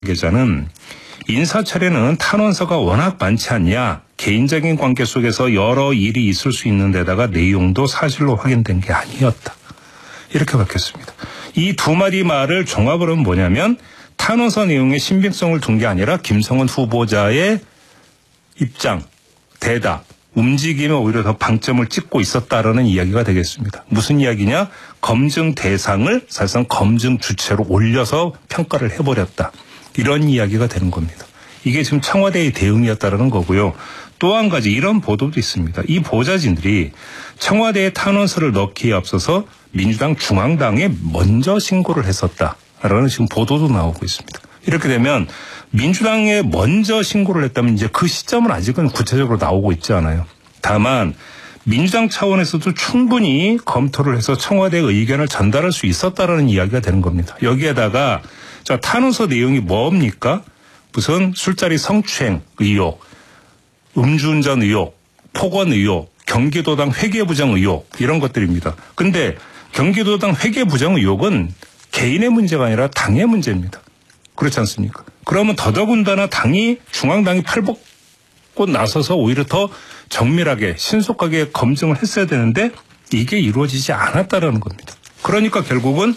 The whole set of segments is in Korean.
계좌는 인사철에는 탄원서가 워낙 많지 않냐. 개인적인 관계 속에서 여러 일이 있을 수 있는 데다가 내용도 사실로 확인된 게 아니었다. 이렇게 밝혔습니다. 이 두 마디 말을 종합으로 하면 뭐냐면 탄원서 내용의 신빙성을 둔 게 아니라 김성은 후보자의 입장, 대답, 움직임에 오히려 더 방점을 찍고 있었다라는 이야기가 되겠습니다. 무슨 이야기냐? 검증 대상을 사실상 검증 주체로 올려서 평가를 해버렸다. 이런 이야기가 되는 겁니다. 이게 지금 청와대의 대응이었다는 거고요. 또 한 가지 이런 보도도 있습니다. 이 보좌진들이 청와대에 탄원서를 넣기에 앞서서 민주당 중앙당에 먼저 신고를 했었다라는 지금 보도도 나오고 있습니다. 이렇게 되면 민주당에 먼저 신고를 했다면 이제 그 시점은 아직은 구체적으로 나오고 있지 않아요. 다만 민주당 차원에서도 충분히 검토를 해서 청와대의 의견을 전달할 수 있었다라는 이야기가 되는 겁니다. 여기에다가 자, 탄원서 내용이 뭡니까? 무슨 술자리 성추행 의혹, 음주운전 의혹, 폭언 의혹, 경기도당 회계부정 의혹 이런 것들입니다. 근데 경기도당 회계부정 의혹은 개인의 문제가 아니라 당의 문제입니다. 그렇지 않습니까? 그러면 더더군다나 중앙당이 팔벗고 나서서 오히려 더 정밀하게 신속하게 검증을 했어야 되는데 이게 이루어지지 않았다라는 겁니다. 그러니까 결국은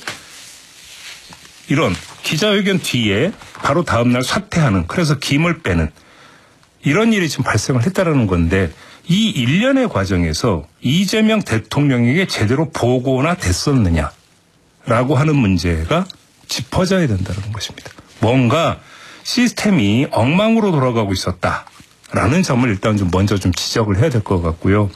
이런 기자회견 뒤에 바로 다음날 사퇴하는, 그래서 김을 빼는 이런 일이 지금 발생을 했다라는 건데 이 일련의 과정에서 이재명 대통령에게 제대로 보고나 됐었느냐라고 하는 문제가 짚어져야 된다는 것입니다. 뭔가 시스템이 엉망으로 돌아가고 있었다라는 점을 일단 먼저 지적을 해야 될 것 같고요.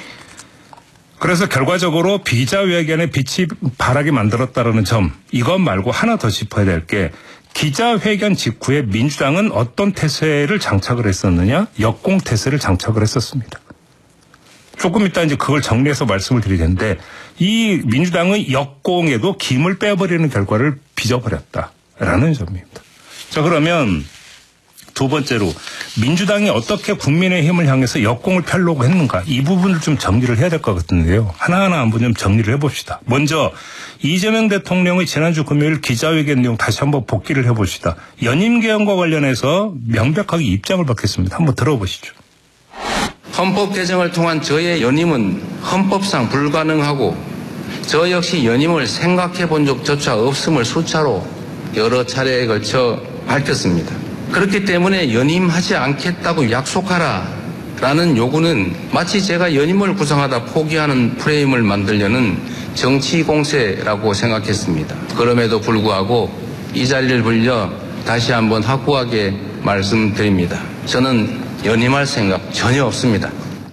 그래서 결과적으로 기자회견에 빛이 바라게 만들었다라는 점, 이것 말고 하나 더 짚어야 될 게 기자회견 직후에 민주당은 어떤 태세를 장착을 했었느냐? 역공 태세를 장착을 했었습니다. 조금 이따 이제 그걸 정리해서 말씀을 드릴 텐데 이 민주당의 역공에도 김을 빼버리는 결과를 빚어버렸다라는 점입니다. 자, 그러면 두 번째로 민주당이 어떻게 국민의힘을 향해서 역공을 펴려고 했는가, 이 부분을 좀 정리를 해야 될 것 같은데요. 하나하나 한번 좀 정리를 해봅시다. 먼저 이재명 대통령의 지난주 금요일 기자회견 내용 다시 한번 복기를 해봅시다. 연임 개헌과 관련해서 명백하게 입장을 밝혔습니다. 한번 들어보시죠. 헌법 개정을 통한 저의 연임은 헌법상 불가능하고 저 역시 연임을 생각해 본 적조차 없음을 수차로 여러 차례에 걸쳐 밝혔습니다. 그렇기 때문에 연임하지 않겠다고 약속하라 라는 요구는 마치 제가 연임을 구상하다 포기하는 프레임을 만들려는 정치 공세라고 생각했습니다. 그럼에도 불구하고 이 자리를 빌려 다시 한번 확고하게 말씀드립니다. 저는 연임할 생각 전혀 없습니다.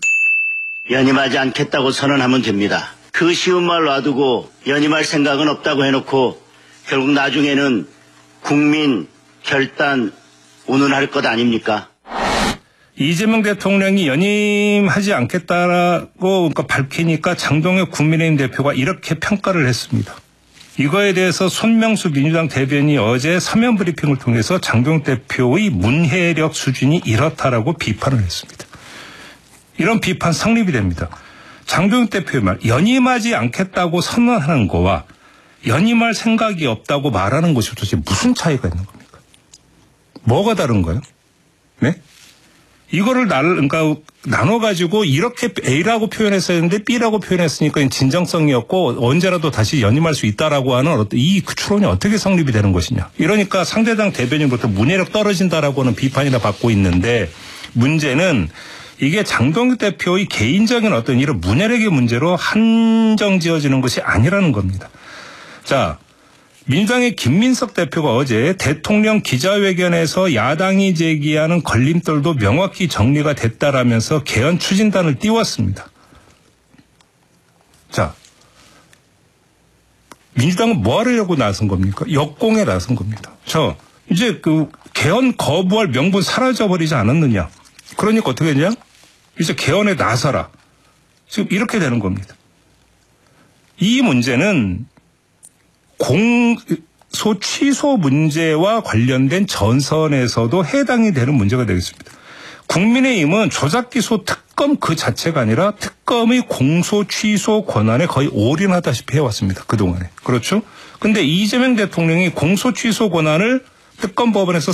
연임하지 않겠다고 선언하면 됩니다. 그 쉬운 말 놔두고 연임할 생각은 없다고 해놓고 결국 나중에는 국민 결단 운운할 것 아닙니까? 이재명 대통령이 연임하지 않겠다라고 밝히니까 장동혁 국민의힘 대표가 이렇게 평가를 했습니다. 이거에 대해서 손명수 민주당 대변인이 어제 서면 브리핑을 통해서 장동혁 대표의 문해력 수준이 이렇다라고 비판을 했습니다. 이런 비판 성립이 됩니다. 장동혁 대표의 말, 연임하지 않겠다고 선언하는 거와 연임할 생각이 없다고 말하는 것이 도대체 무슨 차이가 있는 겁니까? 뭐가 다른 거예요? 네? 이거를 그러니까 나눠가지고 이렇게 A라고 표현했어야 했는데 B라고 표현했으니까 진정성이었고 언제라도 다시 연임할 수 있다라고 하는 이 추론이 어떻게 성립이 되는 것이냐. 이러니까 상대당 대변인부터 문해력 떨어진다라고 하는 비판이나 받고 있는데 문제는 이게 장동혁 대표의 개인적인 어떤 이런 문해력의 문제로 한정 지어지는 것이 아니라는 겁니다. 자, 민주당의 김민석 대표가 어제 대통령 기자회견에서 야당이 제기하는 걸림돌도 명확히 정리가 됐다라면서 개헌 추진단을 띄웠습니다. 자, 민주당은 뭐 하려고 나선 겁니까? 역공에 나선 겁니다. 이제 개헌 거부할 명분 사라져버리지 않았느냐. 그러니까 어떻게 했냐? 이제 개헌에 나서라. 지금 이렇게 되는 겁니다. 이 문제는 공소 취소 문제와 관련된 전선에서도 해당이 되는 문제가 되겠습니다. 국민의힘은 조작기소 특검 그 자체가 아니라 특검의 공소 취소 권한에 거의 올인하다시피 해왔습니다. 그동안에. 그렇죠? 근데 이재명 대통령이 공소 취소 권한을 특검법원에서